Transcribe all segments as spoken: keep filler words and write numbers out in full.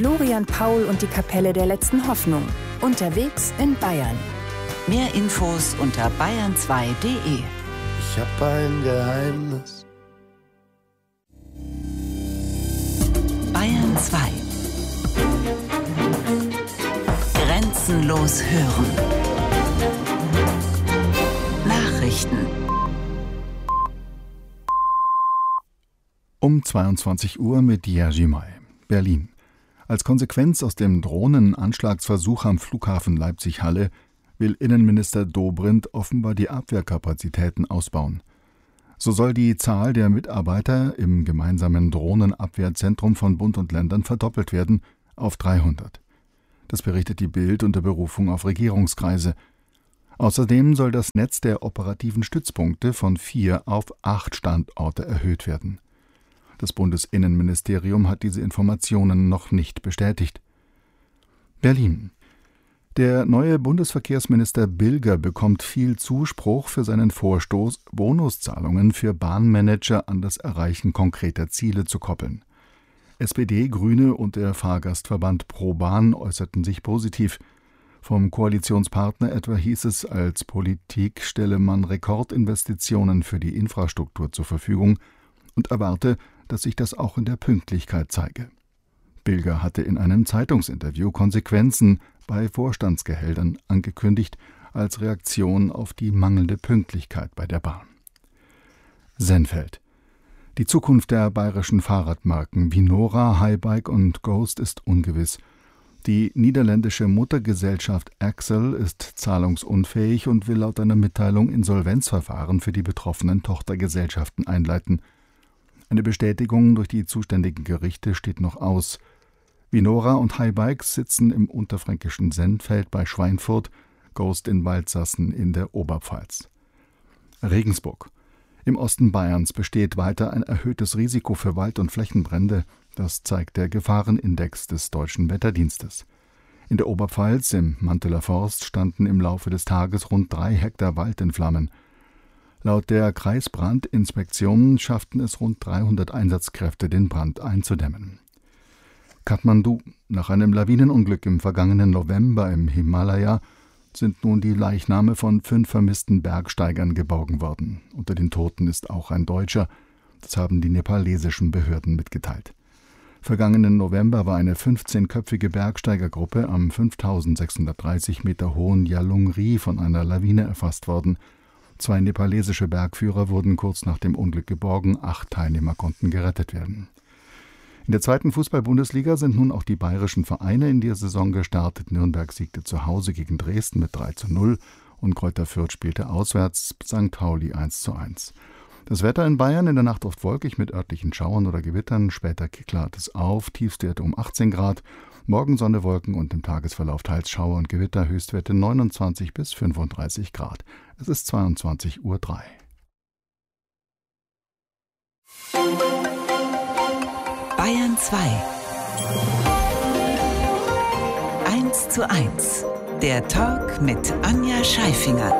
Florian Paul und die Kapelle der letzten Hoffnung. Unterwegs in Bayern. Mehr Infos unter bayern zwei punkt de. Ich hab ein Geheimnis. Bayern zwei. Grenzenlos hören. Nachrichten. Um zweiundzwanzig Uhr mit Jerzy May. Berlin. Als Konsequenz aus dem Drohnenanschlagsversuch am Flughafen Leipzig-Halle will Innenminister Dobrindt offenbar die Abwehrkapazitäten ausbauen. So soll die Zahl der Mitarbeiter im gemeinsamen Drohnenabwehrzentrum von Bund und Ländern verdoppelt werden auf dreihundert. Das berichtet die Bild unter Berufung auf Regierungskreise. Außerdem soll das Netz der operativen Stützpunkte von vier auf acht Standorte erhöht werden. Das Bundesinnenministerium hat diese Informationen noch nicht bestätigt. Berlin. Der neue Bundesverkehrsminister Bilger bekommt viel Zuspruch für seinen Vorstoß, Bonuszahlungen für Bahnmanager an das Erreichen konkreter Ziele zu koppeln. S P D, Grüne und der Fahrgastverband ProBahn äußerten sich positiv. Vom Koalitionspartner etwa hieß es, als Politik stelle man Rekordinvestitionen für die Infrastruktur zur Verfügung und erwarte, dass sich das auch in der Pünktlichkeit zeige. Bilger hatte in einem Zeitungsinterview Konsequenzen bei Vorstandsgehältern angekündigt, als Reaktion auf die mangelnde Pünktlichkeit bei der Bahn. Senfeld. Die Zukunft der bayerischen Fahrradmarken Vinora, Highbike und Ghost ist ungewiss. Die niederländische Muttergesellschaft Axel ist zahlungsunfähig und will laut einer Mitteilung Insolvenzverfahren für die betroffenen Tochtergesellschaften einleiten. Eine Bestätigung durch die zuständigen Gerichte steht noch aus. Vinora und Highbike sitzen im unterfränkischen Senfeld bei Schweinfurt, Ghost in Waldsassen in der Oberpfalz. Regensburg. Im Osten Bayerns besteht weiter ein erhöhtes Risiko für Wald- und Flächenbrände. Das zeigt der Gefahrenindex des Deutschen Wetterdienstes. In der Oberpfalz, im Manteler Forst, standen im Laufe des Tages rund drei Hektar Wald in Flammen. Laut der Kreisbrandinspektion schafften es rund dreihundert Einsatzkräfte, den Brand einzudämmen. Kathmandu. Nach einem Lawinenunglück im vergangenen November im Himalaya sind nun die Leichname von fünf vermissten Bergsteigern geborgen worden. Unter den Toten ist auch ein Deutscher. Das haben die nepalesischen Behörden mitgeteilt. Vergangenen November war eine fünfzehnköpfige Bergsteigergruppe am fünftausendsechshundertdreißig Meter hohen Yalungri von einer Lawine erfasst worden. Zwei nepalesische Bergführer wurden kurz nach dem Unglück geborgen, acht Teilnehmer konnten gerettet werden. In der zweiten Fußball-Bundesliga sind nun auch die bayerischen Vereine in die Saison gestartet. Nürnberg siegte zu Hause gegen Dresden mit drei zu null und Greuther Fürth spielte auswärts Sankt Pauli eins zu eins. Das Wetter in Bayern in der Nacht oft wolkig mit örtlichen Schauern oder Gewittern, später klart es auf, Tiefstwerte um achtzehn Grad, morgen Sonne, Wolken und im Tagesverlauf teils Schauer und Gewitter, Höchstwerte neunundzwanzig bis fünfunddreißig Grad. Es ist zweiundzwanzig Uhr drei. Bayern zwei. eins zu eins. Der Talk mit Anja Scheifinger.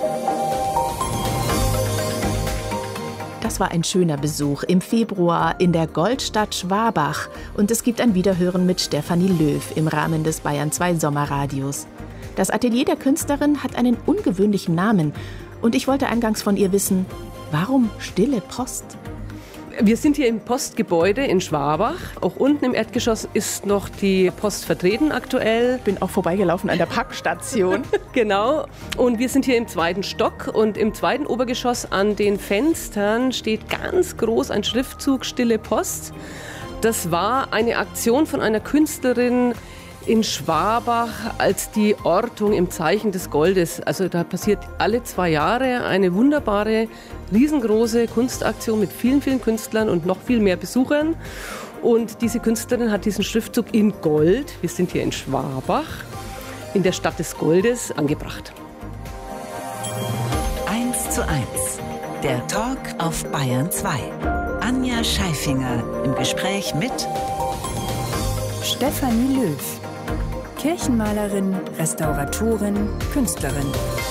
Das war ein schöner Besuch im Februar in der Goldstadt Schwabach. Und es gibt ein Wiederhören mit Stefanie Löw im Rahmen des Bayern zwei Sommerradios. Das Atelier der Künstlerin hat einen ungewöhnlichen Namen. Und ich wollte eingangs von ihr wissen, warum Stille Post? Wir sind hier im Postgebäude in Schwabach. Auch unten im Erdgeschoss ist noch die Post vertreten aktuell. Bin auch vorbeigelaufen an der Packstation. Genau. Und wir sind hier im zweiten Stock. Und im zweiten Obergeschoss an den Fenstern steht ganz groß ein Schriftzug Stille Post. Das war eine Aktion von einer Künstlerin in Schwabach als die Ortung im Zeichen des Goldes. Also da passiert alle zwei Jahre eine wunderbare, riesengroße Kunstaktion mit vielen, vielen Künstlern und noch viel mehr Besuchern. Und diese Künstlerin hat diesen Schriftzug in Gold, wir sind hier in Schwabach, in der Stadt des Goldes, angebracht. eins zu eins. Der Talk auf Bayern zwei. Anja Scheifinger im Gespräch mit Stefanie Löw. Kirchenmalerin, Restauratorin, Künstlerin.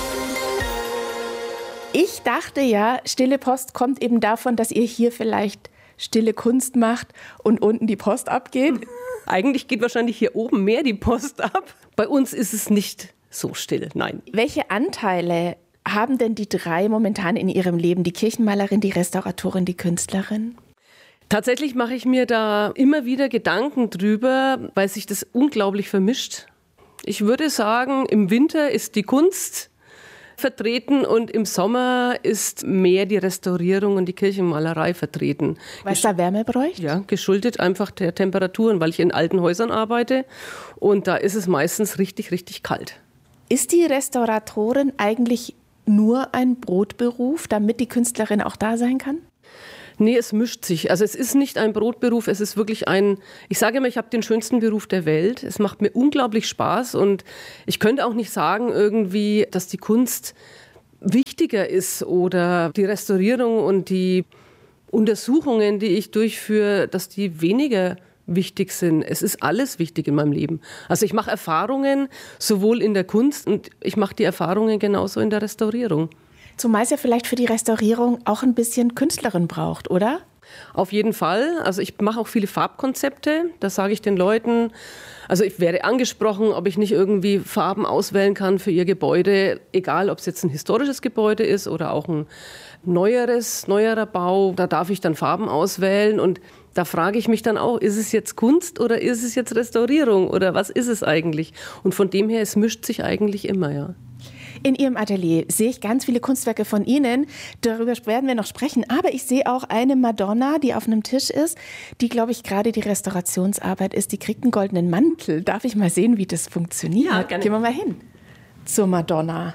Ich dachte ja, Stille Post kommt eben davon, dass ihr hier vielleicht stille Kunst macht und unten die Post abgeht. Eigentlich geht wahrscheinlich hier oben mehr die Post ab. Bei uns ist es nicht so still, nein. Welche Anteile haben denn die drei momentan in ihrem Leben? Die Kirchenmalerin, die Restauratorin, die Künstlerin? Tatsächlich mache ich mir da immer wieder Gedanken drüber, weil sich das unglaublich vermischt. Ich würde sagen, im Winter ist die Kunst vertreten und im Sommer ist mehr die Restaurierung und die Kirchenmalerei vertreten. Weil es da Wärme bräuchte? Ja, geschuldet einfach der Temperaturen, weil ich in alten Häusern arbeite und da ist es meistens richtig, richtig kalt. Ist die Restauratorin eigentlich nur ein Brotberuf, damit die Künstlerin auch da sein kann? Nee, es mischt sich. Also es ist nicht ein Brotberuf, es ist wirklich ein, ich sage immer, ich habe den schönsten Beruf der Welt. Es macht mir unglaublich Spaß und ich könnte auch nicht sagen irgendwie, dass die Kunst wichtiger ist oder die Restaurierung und die Untersuchungen, die ich durchführe, dass die weniger wichtig sind. Es ist alles wichtig in meinem Leben. Also ich mache Erfahrungen sowohl in der Kunst und ich mache die Erfahrungen genauso in der Restaurierung. Zumal es ja vielleicht für die Restaurierung auch ein bisschen Künstlerin braucht, oder? Auf jeden Fall. Also ich mache auch viele Farbkonzepte. Da sage ich den Leuten, also ich werde angesprochen, ob ich nicht irgendwie Farben auswählen kann für ihr Gebäude, egal ob es jetzt ein historisches Gebäude ist oder auch ein neueres, neuerer Bau. Da darf ich dann Farben auswählen und da frage ich mich dann auch, ist es jetzt Kunst oder ist es jetzt Restaurierung oder was ist es eigentlich? Und von dem her, es mischt sich eigentlich immer, ja. In Ihrem Atelier sehe ich ganz viele Kunstwerke von Ihnen. Darüber werden wir noch sprechen. Aber ich sehe auch eine Madonna, die auf einem Tisch ist, die, glaube ich, gerade die Restaurationsarbeit ist. Die kriegt einen goldenen Mantel. Darf ich mal sehen, wie das funktioniert? Ja, gerne. Gehen wir mal hin zur Madonna.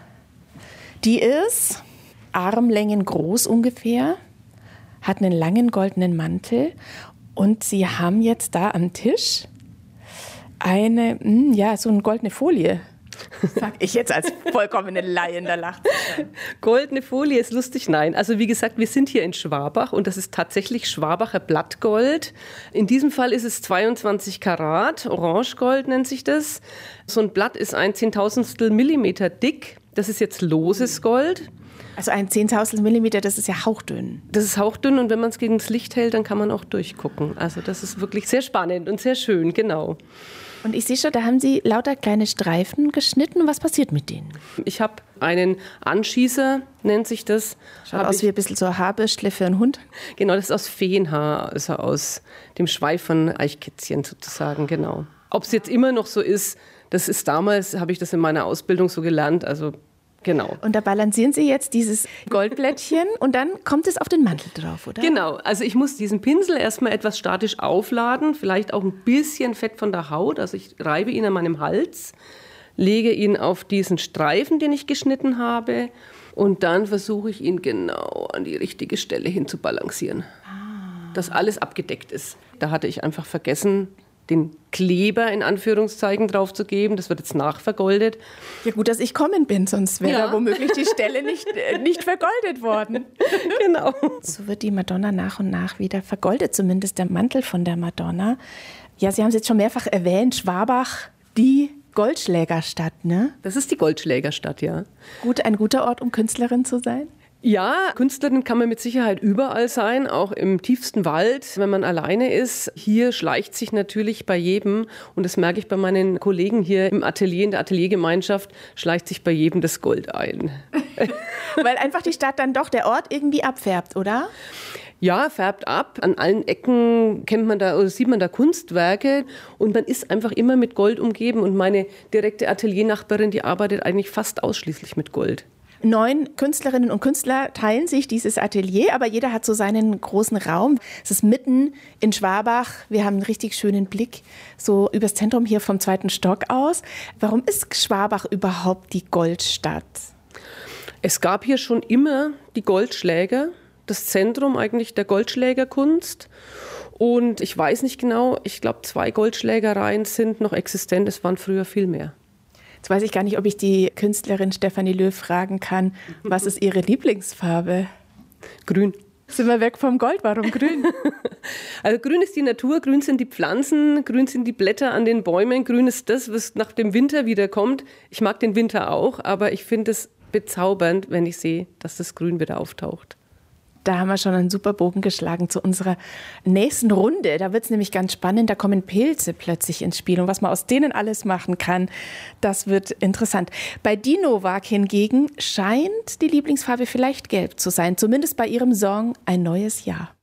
Die ist Armlängen groß ungefähr, hat einen langen goldenen Mantel. Und Sie haben jetzt da am Tisch eine, ja, so eine goldene Folie. Sag ich jetzt als vollkommene Laien, da lacht sie. Goldene Folie ist lustig, nein. Also wie gesagt, wir sind hier in Schwabach und das ist tatsächlich Schwabacher Blattgold. In diesem Fall ist es zweiundzwanzig Karat, Orangegold nennt sich das. So ein Blatt ist ein Zehntausendstel Millimeter dick. Das ist jetzt loses Gold. Also ein Zehntausendstel Millimeter, das ist ja hauchdünn. Das ist hauchdünn und wenn man es gegen das Licht hält, dann kann man auch durchgucken. Also das ist wirklich sehr spannend und sehr schön, genau. Und ich sehe schon, da haben Sie lauter kleine Streifen geschnitten. Was passiert mit denen? Ich habe einen Anschießer, nennt sich das. Schaut aus wie ein bisschen so Haarbüschtle für einen Hund. Genau, das ist aus Feenhaar, also aus dem Schweif von Eichkätzchen sozusagen, genau. Ob es jetzt immer noch so ist, das ist damals, habe ich das in meiner Ausbildung so gelernt, also genau. Und da balancieren Sie jetzt dieses Goldblättchen und dann kommt es auf den Mantel drauf, oder? Genau, also ich muss diesen Pinsel erstmal etwas statisch aufladen, vielleicht auch ein bisschen Fett von der Haut, also ich reibe ihn an meinem Hals, lege ihn auf diesen Streifen, den ich geschnitten habe und dann versuche ich ihn genau an die richtige Stelle hin zu balancieren, ah. dass alles abgedeckt ist. Da hatte ich einfach vergessen, den Kleber in Anführungszeichen drauf zu geben. Das wird jetzt nachvergoldet. Ja gut, dass ich kommen bin, sonst wäre ja. da womöglich die Stelle nicht, äh, nicht vergoldet worden. Genau. So wird die Madonna nach und nach wieder vergoldet, zumindest der Mantel von der Madonna. Ja, Sie haben es jetzt schon mehrfach erwähnt, Schwabach, die Goldschlägerstadt, ne? Das ist die Goldschlägerstadt, ja. Gut, ein guter Ort, um Künstlerin zu sein? Ja, Künstlerin kann man mit Sicherheit überall sein, auch im tiefsten Wald, wenn man alleine ist. Hier schleicht sich natürlich bei jedem, und das merke ich bei meinen Kollegen hier im Atelier, in der Ateliergemeinschaft, schleicht sich bei jedem das Gold ein. Weil einfach die Stadt dann doch, der Ort irgendwie abfärbt, oder? Ja, färbt ab. An allen Ecken kennt man da oder sieht man da Kunstwerke und man ist einfach immer mit Gold umgeben. Und meine direkte Ateliernachbarin, die arbeitet eigentlich fast ausschließlich mit Gold. Neun Künstlerinnen und Künstler teilen sich dieses Atelier, aber jeder hat so seinen großen Raum. Es ist mitten in Schwabach. Wir haben einen richtig schönen Blick so übers Zentrum hier vom zweiten Stock aus. Warum ist Schwabach überhaupt die Goldstadt? Es gab hier schon immer die Goldschläger, das Zentrum eigentlich der Goldschlägerkunst. Und ich weiß nicht genau, ich glaube, zwei Goldschlägereien sind noch existent. Es waren früher viel mehr. Jetzt weiß ich gar nicht, ob ich die Künstlerin Stefanie Löw fragen kann, was ist ihre Lieblingsfarbe? Grün. Sind wir weg vom Gold? Warum grün? Also grün ist die Natur, grün sind die Pflanzen, grün sind die Blätter an den Bäumen, grün ist das, was nach dem Winter wieder kommt. Ich mag den Winter auch, aber ich finde es bezaubernd, wenn ich sehe, dass das Grün wieder auftaucht. Da haben wir schon einen super Bogen geschlagen zu unserer nächsten Runde. Da wird es nämlich ganz spannend. Da kommen Pilze plötzlich ins Spiel. Und was man aus denen alles machen kann, das wird interessant. Bei Dinovac hingegen scheint die Lieblingsfarbe vielleicht gelb zu sein. Zumindest bei ihrem Song Ein neues Jahr.